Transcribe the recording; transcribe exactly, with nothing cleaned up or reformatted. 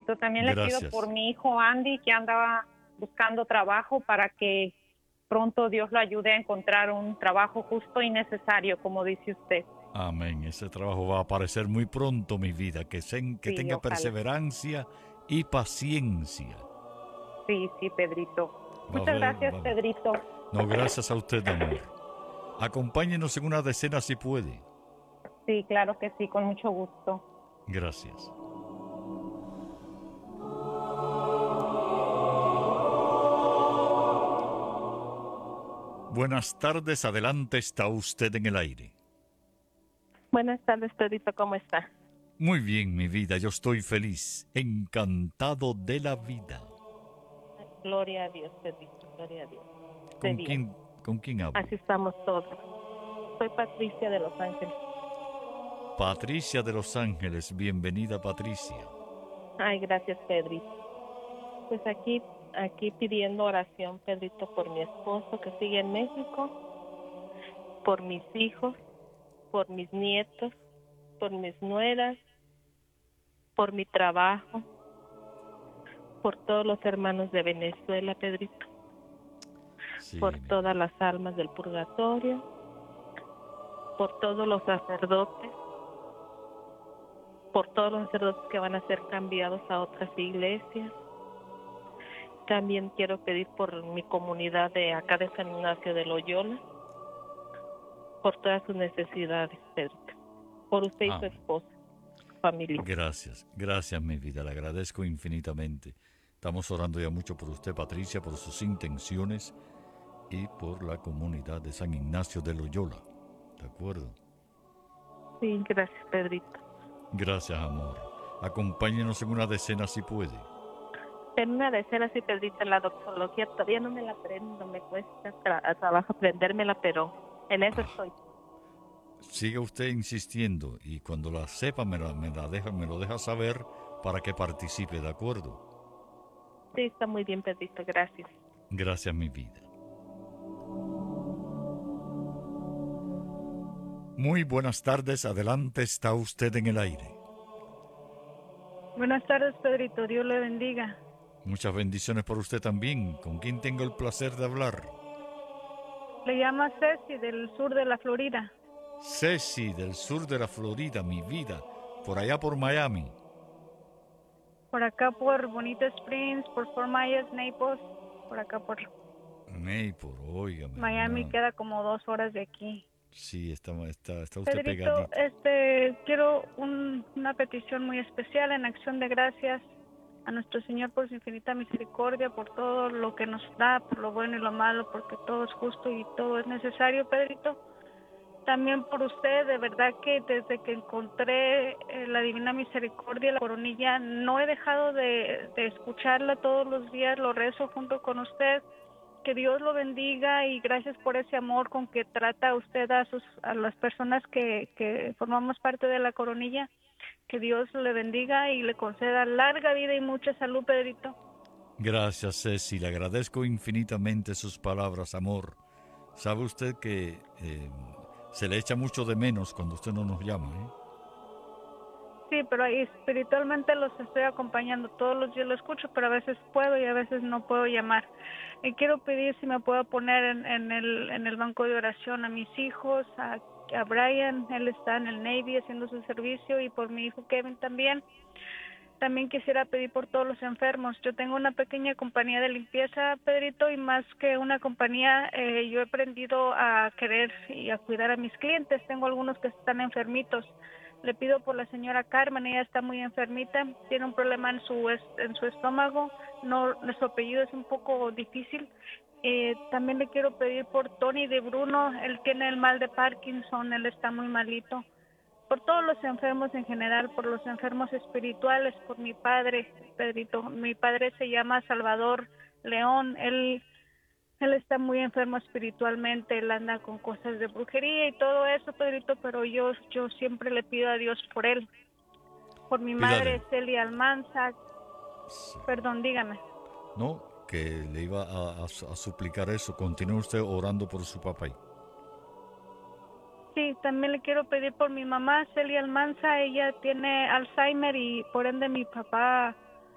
Pedrito. También le pido Gracias. por mi hijo Andy, que andaba buscando trabajo, para que pronto Dios lo ayude a encontrar un trabajo justo y necesario, como dice usted. Amén. Ese trabajo va a aparecer muy pronto, mi vida. Que, se, que Sí, tenga ojalá. perseverancia y paciencia. Sí, sí, Pedrito. Va a Muchas ver, gracias, va a ver. Pedrito. No, gracias a usted, amor. Acompáñenos en una decena si puede. Sí, claro que sí, con mucho gusto. Gracias. Buenas tardes, adelante, está usted en el aire. Buenas tardes, Pedrito, ¿cómo está? Muy bien, mi vida, yo estoy feliz, encantado de la vida. Gloria a Dios, Pedrito, gloria a Dios. ¿Con Esté bien. quién, con quién hablo? Así estamos todos. Soy Patricia de Los Ángeles. Patricia de Los Ángeles, bienvenida, Patricia. Ay, gracias, Pedrito. Pues aquí, aquí pidiendo oración, Pedrito, por mi esposo que sigue en México, por mis hijos, por mis nietos, por mis nueras, por mi trabajo, por todos los hermanos de Venezuela, Pedrito, Sí, por mi- todas las almas del purgatorio, por todos los sacerdotes, por todos los sacerdotes que van a ser cambiados a otras iglesias. También quiero pedir por mi comunidad de acá de San Ignacio de Loyola, por todas sus necesidades, Pedrito, por usted y su Amén. esposa, su familia. Gracias, gracias, mi vida, le agradezco infinitamente. Estamos orando ya mucho por usted, Patricia, por sus intenciones y por la comunidad de San Ignacio de Loyola. ¿De acuerdo? Sí, gracias, Pedrito. Gracias, amor. Acompáñenos en una decena si puede. En una decena, sí, Pedrito, en la doxología todavía no me la aprendo, me cuesta tra- trabajo aprendérmela, pero en eso Ah. estoy. Siga usted insistiendo y cuando la sepa me, la, me, la deja, me lo deja saber para que participe, ¿de acuerdo? Sí, está muy bien, Pedrito, gracias. Gracias, mi vida. Muy buenas tardes, adelante, está usted en el aire. Buenas tardes, Pedrito. Dios le bendiga. Muchas bendiciones por usted también. ¿Con quién tengo el placer de hablar? Le llama Ceci del sur de la Florida. Ceci, del sur de la Florida, mi vida. Por allá por Miami. Por acá por Bonita Springs, por Fort Myers, Naples. Por acá por Naples, óigame. Miami una- queda como dos horas de aquí. Sí, está, está, está usted Pedrito, pegadito. este, quiero un- una petición muy especial en acción de gracias a nuestro Señor por su infinita misericordia, por todo lo que nos da, por lo bueno y lo malo, porque todo es justo y todo es necesario, Pedrito. También por usted, de verdad que desde que encontré eh, la Divina Misericordia, la coronilla, no he dejado de, de escucharla todos los días, lo rezo junto con usted. Que Dios lo bendiga y gracias por ese amor con que trata usted a sus a las personas que, que formamos parte de la coronilla. Que Dios le bendiga y le conceda larga vida y mucha salud, Pedrito. Gracias, Ceci. Le agradezco infinitamente sus palabras, amor. Sabe usted que eh, se le echa mucho de menos cuando usted no nos llama, ¿eh? Sí, pero ahí espiritualmente los estoy acompañando. Todos los días lo escucho, pero a veces puedo y a veces no puedo llamar. Y quiero pedir si me puedo poner en, en, el, en el banco de oración a mis hijos, a, a Brian, él está en el Navy haciendo su servicio, y por mi hijo Kevin también. También quisiera pedir por todos los enfermos. Yo tengo una pequeña compañía de limpieza, Pedrito, y más que una compañía, eh, yo he aprendido a querer y a cuidar a mis clientes. Tengo algunos que están enfermitos. Le pido por la señora Carmen, ella está muy enfermita, tiene un problema en su en su estómago, no, su apellido es un poco difícil. Eh, también le quiero pedir por Tony de Bruno, él tiene el mal de Parkinson, él está muy malito. Por todos los enfermos en general, por los enfermos espirituales, por mi padre, Pedrito. Mi padre se llama Salvador León, él él está muy enfermo espiritualmente, él anda con cosas de brujería y todo eso, Pedrito, pero yo yo siempre le pido a Dios por él. Por mi Pídale. madre, Celia Almanza. Sí. Perdón, dígame. No, que le iba a, a, a suplicar eso. Continúe usted orando por su papá. Sí, también le quiero pedir por mi mamá, Celia Almanza. Ella tiene Alzheimer y por ende mi papá